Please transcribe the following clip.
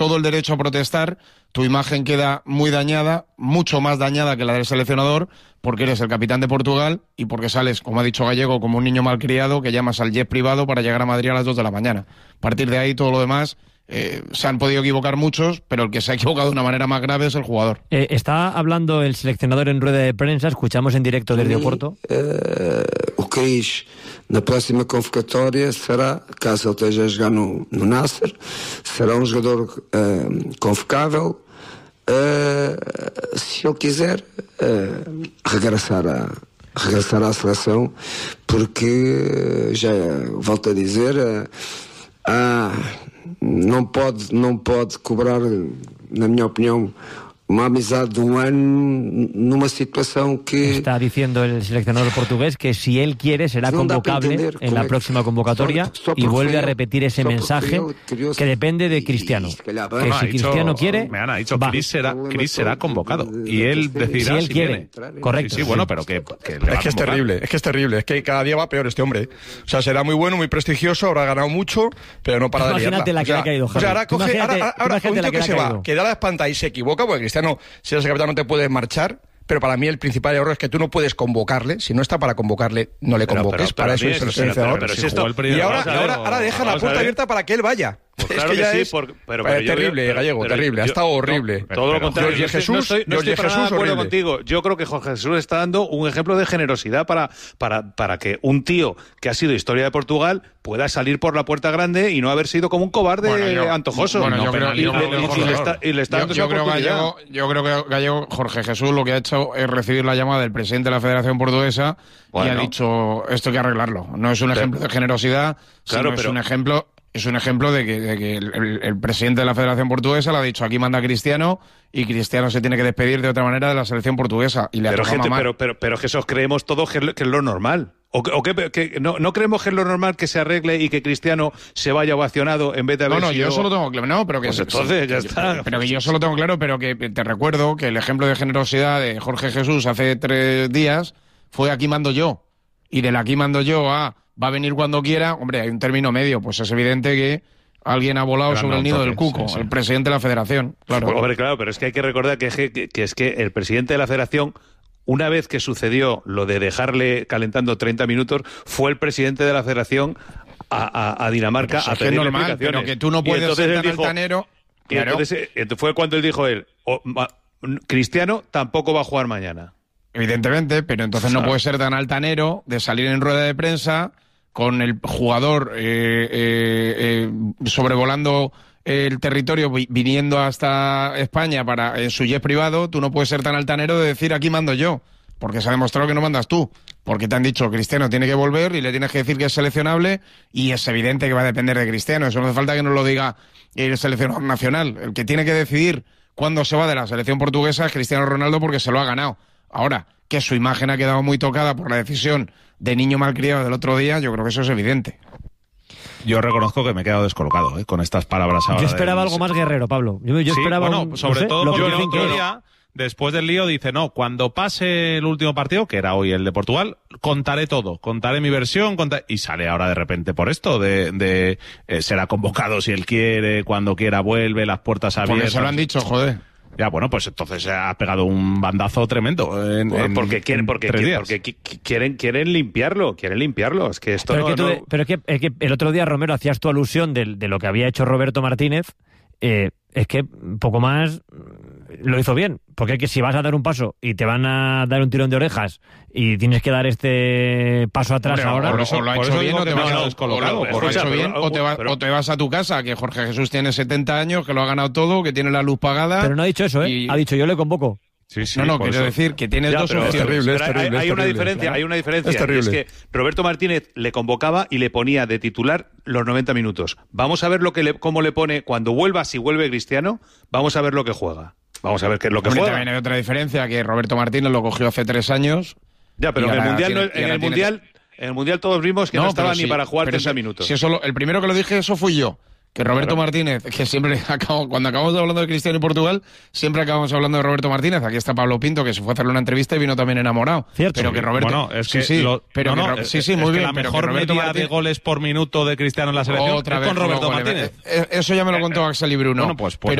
todo el derecho a protestar, tu imagen queda muy dañada, mucho más dañada que la del seleccionador, porque eres el capitán de Portugal y porque sales, como ha dicho Gallego, como un niño malcriado que llamas al jet privado para llegar a Madrid a las 2 de la mañana. A partir de ahí, todo lo demás, se han podido equivocar muchos, pero el que se ha equivocado de una manera más grave es el jugador. Está hablando el seleccionador en rueda de prensa, escuchamos en directo desde Oporto. O Cris, na próxima convocatória, será, caso ele esteja a jogar no Nasser, será jogador convocável, se ele quiser regressar à seleção, porque, já volto a dizer, não pode cobrar, na minha opinião, una amistad de un año numa situación que... Está diciendo el seleccionador portugués que si él quiere será convocable en la próxima convocatoria y vuelve a repetir ese mensaje que depende de Cristiano. Que si Cristiano quiere, me han dicho Cris será convocado y él decidirá si él quiere. Correcto. Sí, bueno, pero que es que es terrible, es que cada día va peor este hombre. O sea, será muy bueno, muy prestigioso, habrá ganado mucho, pero no para de liarla. Imagínate la que le ha caído, Javi. O sea, ahora un tío que se va, que da la espanta y se equivoca, porque Cristiano, si eres el capitán no te puedes marchar, pero para mí el principal error es que tú no puedes convocarle. Si no está para convocarle, no le convoques. Para eso es el seleccionador. Y ahora deja la puerta abierta para que él vaya. Pues claro que sí, pero terrible, Gallego, terrible. Ha estado horrible. Todo lo contrario. Jorge Jesús, no estoy para nada de acuerdo horrible. contigo. Yo creo que Jorge Jesús está dando un ejemplo de generosidad para que un tío que ha sido historia de Portugal pueda salir por la puerta grande y no haber sido como un cobarde antojoso. Yo creo que Gallego, Jorge Jesús, lo que ha hecho es recibir la llamada del presidente de la Federación Portuguesa y ha dicho, esto hay que arreglarlo. No es un ejemplo de generosidad, sino es un ejemplo... Es un ejemplo de que el presidente de la Federación Portuguesa le ha dicho, aquí manda Cristiano, y Cristiano se tiene que despedir de otra manera de la selección portuguesa. Y le pero que eso creemos todos que es lo normal. Que no creemos que es lo normal que se arregle y que Cristiano se vaya ovacionado en vez de haber sido... yo solo tengo claro. No, pero que... Pues entonces ya está. Pero que yo solo tengo claro, pero que te recuerdo que el ejemplo de generosidad de Jorge Jesús hace 3 días fue aquí mando yo. Y del aquí mando yo a... va a venir cuando quiera, hombre, hay un término medio, pues es evidente que alguien ha volado sobre el nido del cuco, el presidente de la Federación. Claro. Hombre, claro, pero es que hay que recordar que es que el presidente de la Federación, una vez que sucedió lo de dejarle calentando 30 minutos, fue el presidente de la Federación a Dinamarca a pedir normal, pero que tú no puedes ser tan altanero. Y entonces fue cuando él dijo Cristiano tampoco va a jugar mañana. Evidentemente, pero entonces no puede ser tan altanero de salir en rueda de prensa con el jugador sobrevolando el territorio, viniendo hasta España en su jet privado. Tú no puedes ser tan altanero de decir aquí mando yo, porque se ha demostrado que no mandas tú, porque te han dicho Cristiano tiene que volver y le tienes que decir que es seleccionable, y es evidente que va a depender de Cristiano. Eso no hace falta que nos lo diga el seleccionador nacional. El que tiene que decidir cuándo se va de la selección portuguesa es Cristiano Ronaldo, porque se lo ha ganado. Ahora, que su imagen ha quedado muy tocada por la decisión de niño malcriado del otro día, yo creo que eso es evidente. Yo reconozco que me he quedado descolocado con estas palabras ahora. Yo esperaba algo más guerrero, Pablo. Yo esperaba sobre todo porque el otro día, después del lío, dice, no, cuando pase el último partido, que era hoy el de Portugal, contaré todo, contaré mi versión, y sale ahora de repente por esto, de será convocado si él quiere, cuando quiera vuelve, las puertas abiertas. Porque se lo han dicho, joder. Ya, bueno, pues entonces ha pegado un bandazo tremendo. Porque quieren limpiarlo. Es que esto pero es que el otro día, Romero, hacías tu alusión de lo que había hecho Roberto Martínez. Es que poco más lo hizo bien, porque es que si vas a dar un paso y te van a dar un tirón de orejas y tienes que dar este paso atrás ahora... O lo ha hecho bien o te vas a descolocado. O lo ha hecho bien o te vas a tu casa, que Jorge Jesús tiene 70 años, que lo ha ganado todo, que tiene la luz pagada... Pero no ha dicho eso, Ha dicho yo le convoco. Sí, quiero decir que tienes dos opciones. Es terrible, hay una diferencia. Es que Roberto Martínez le convocaba y le ponía de titular los 90 minutos. Vamos a ver cómo le pone cuando vuelva, si vuelve Cristiano, vamos a ver lo que juega. Vamos a ver qué es lo que juega. También hay otra diferencia, que Roberto Martínez lo cogió hace 3 años. Ya, pero en el Mundial todos vimos que no estaba ni para jugar 30 minutos. Si el primero que lo dije, eso fui yo. Que Roberto Martínez, que siempre cuando acabamos hablando de Cristiano y Portugal, siempre acabamos hablando de Roberto Martínez. Aquí está Pablo Pinto, que se fue a hacerle una entrevista y vino también enamorado. Cierto. Pero que Roberto... Bueno, es que... muy bien. La mejor media de goles por minuto de Cristiano en la selección otra vez con Roberto Martínez. Eso ya me lo contó Axel y Bruno. Bueno, pues